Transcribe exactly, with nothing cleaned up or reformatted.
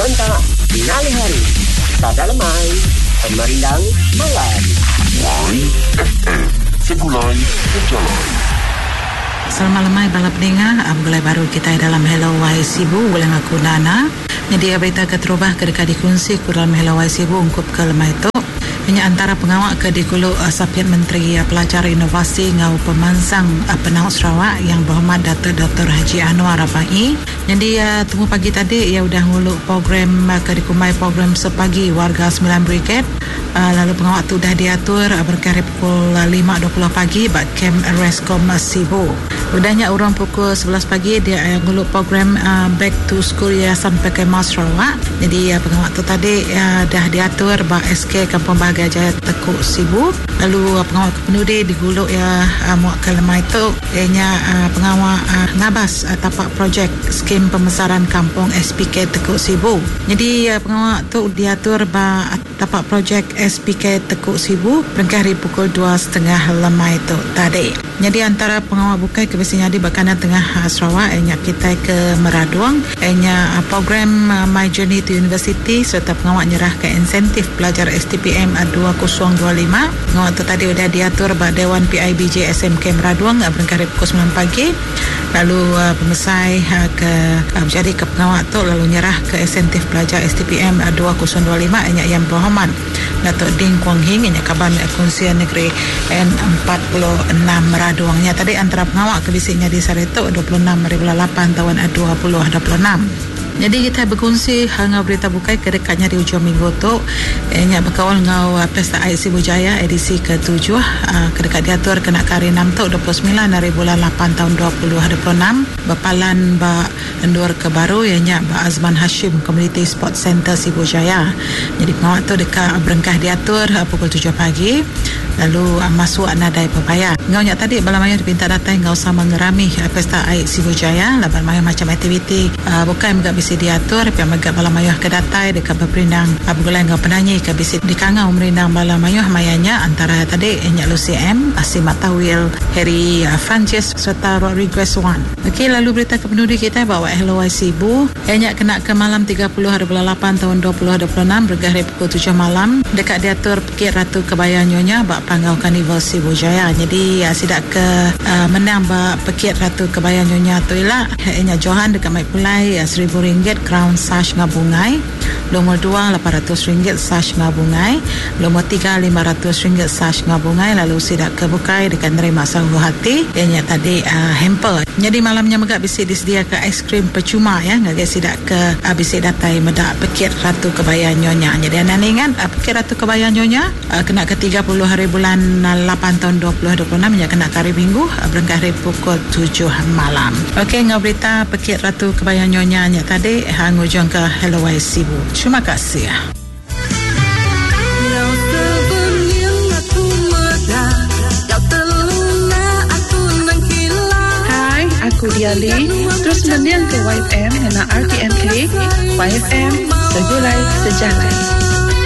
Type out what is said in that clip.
Mantap Finale Hari Sada Lemai Pemerindang Malam Y F M Sebulan Berjalan. Selamat lemai balap dengar Mulai baru kita dalam Hello Y Sibu Boleh aku Nana Jadi berita keterubah kedekat dikunci ku dalam Hello Y Sibu Ungkup ke lemai tu Ini antara pengawak ke dikulu uh, Sapian Menteri uh, Pelajar Inovasi Ngau Pemansang uh, Penang Sarawak Yang berhormat Datuk Doktor Haji Anwar Rabai. Jadi uh, tunggu pagi tadi ia sudah nguluk program uh, ke dikumai program sepagi warga sembilan Brigade. Uh, lalu pengawak tu dah diatur uh, berkira pukul uh, lima dua puluh pagi bak kem Rescom Sibu. Udahnya urang pukul sebelas pagi dia uh, nguluk program uh, Back to School Yayasan P K M Sarawak. Jadi uh, pengawak tu tadi uh, dah diatur bak S K Kampung Bahagia Jaya Tekuk Sibu. Lalu uh, pengawal kepenudi diguluk ya uh, muak ke lemai tu ianya uh, pengawal uh, ngabas uh, tapak projek skim pembesaran kampung S P K Tekuk Sibu. Jadi uh, pengawal tu diatur ba uh, tapak projek S P K Tekuk Sibu berkari pukul dua setengah lemai tu tadi. Jadi antara pengawal bukai ke biasanya di bakana tengah uh, Sarawak ianya kita ke Meraduang ianya uh, program uh, My Journey to University serta pengawal nyerah ke insentif pelajar S T P M dua ribu dua puluh lima. Pengawal tu tadi sudah diatur bak Dewan P I B J S M K Meraduang uh, berkari pukul sembilan pagi. Lalu uh, pemesai uh, ke uh, jadi ke pengawal tu lalu nyerah ke insentif pelajar S T P M uh, dua ribu dua puluh lima ianya yang berhormat Datuk Ding Kuang Hing ianya Kaban Konsian Negeri N empat puluh enam Meraduangnya tadi antara pengawal ke bisiknya di Saretok dua puluh enam bulan lapan tahun dua ribu dua puluh enam. Jadi kita berkongsi ngau berita bukai kedekatnya di hujung minggu tu ianya berkawal ngau uh, Pesta Air Sibu Jaya edisi ketujuh uh, kedekat diatur kena kari enam tu dua puluh sembilan dari bulan lapan tahun dua ribu dua puluh enam berpalan ba endur ke baru ianya ba Azman Hashim Community Sports Center Sibu Jaya. Jadi pengawal tu dekat berengkah diatur uh, pukul tujuh pagi lalu uh, masuk nadai pepaya. Ngau nyak tadi balam ayah dipinta datang ngau sama ngerami uh, Pesta Air Sibu Jaya laban mayah macam aktiviti uh, bukan megak bisi diatur pihak megak balam ayah ke datai dekat berperindang uh, bergulai ngau penanyi ke bisi dikangau merindang balam ayah mayanya antara tadi nyak Lucy M Asim Matawil Harry uh, Francis serta Rodriguez Wan. Okey, lalu berita kepenudi kita bawa Hello Y Sibu nyak kena ke malam tiga puluh hari bulan lapan tahun dua ribu dua puluh enam bergahri pukul tujuh malam dekat diatur Bukit Ratu Kebayan Nyonya bak Pangau Carnival Sibu Jaya. Jadi uh, sidak ke uh, menang bak Bukit Ratu Kebayan Nyonya tu ialah nyak Johan dekat Mai Pulai uh, seribu ringgit crown sash ngabungai. Nombor dua lapan ratus ringgit sash ngabungai. Nombor tiga lima ratus ringgit sash ngabungai. Lalu sidak ke bukai dekat nerima sanggup hati nyak tadi uh, hamper. Jadi malamnya megak bisi disedia ke aiskrim percuma ya ngagak sidak ke uh, bisi datai medak Bukit Ratu Kebayan Nyonya. Jadi anda ingat uh, Bukit Ratu Kebayan Nyonya uh, kena ke tiga puluh hari bulan uh, lapan tahun dua ribu dua puluh enam nya kena hari minggu uh, berengkari pukul tujuh malam. Okey, ngau berita Bukit Ratu Kebayan Nyonya nya tadi hang ujung ke Hello Y Sibu. Terima kasih. Hai, aku Diali. Terus mendiang ke Y F M hena R T M K, Y F M, segulai sejalan.